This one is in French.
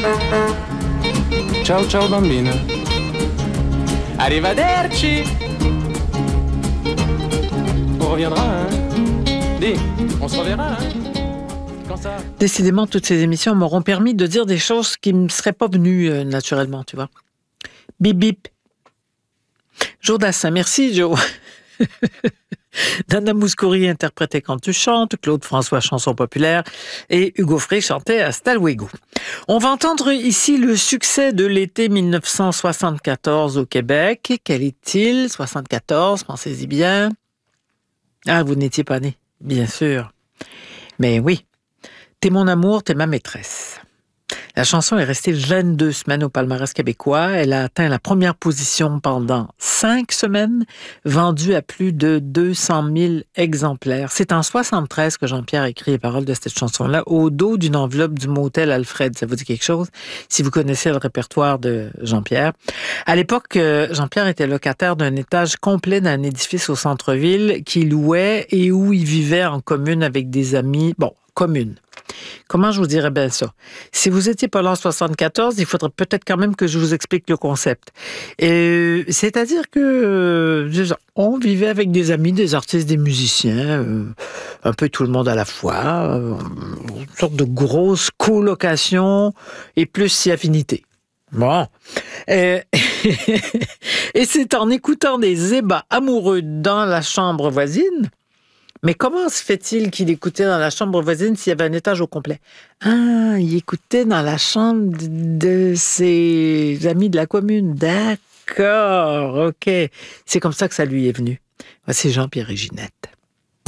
Ciao ciao bambina. Arrivederci. On reviendra, hein. Dis, on se reverra, hein. Quand ça... Décidément, toutes ces émissions m'auront permis de dire des choses qui ne me seraient pas venues naturellement, tu vois. Bip bip. Joe Dassin, merci Joe. Nana Mouskouri interprétait Quand tu chantes, Claude François chanson populaire et Hugo Frey chantait Hasta luego. On va entendre ici le succès de l'été 1974 au Québec. Quel est-il? 74, pensez-y bien. Ah, vous n'étiez pas né, bien sûr. Mais oui, T'es mon amour, t'es ma maîtresse. La chanson est restée 22 semaines au palmarès québécois. Elle a atteint la première position pendant 5 semaines, vendue à plus de 200 000 exemplaires. C'est en 73 que Jean-Pierre a écrit les paroles de cette chanson-là au dos d'une enveloppe du motel Alfred. Ça vous dit quelque chose? Si vous connaissez le répertoire de Jean-Pierre. À l'époque, Jean-Pierre était locataire d'un étage complet d'un édifice au centre-ville qu'il louait et où il vivait en commune avec des amis. Bon, commune. Comment je vous dirais bien ça? Si vous étiez pas là en 74, il faudrait peut-être quand même que je vous explique le concept. C'est-à-dire que on vivait avec des amis, des artistes, des musiciens, un peu tout le monde à la fois, une sorte de grosse colocation et plus si affinité. Bon. Et c'est en écoutant des ébats amoureux dans la chambre voisine. Mais comment se fait-il qu'il écoutait dans la chambre voisine s'il y avait un étage au complet? Ah, il écoutait dans la chambre de ses amis de la commune. D'accord, OK. C'est comme ça que ça lui est venu. Voici Jean-Pierre et Ginette.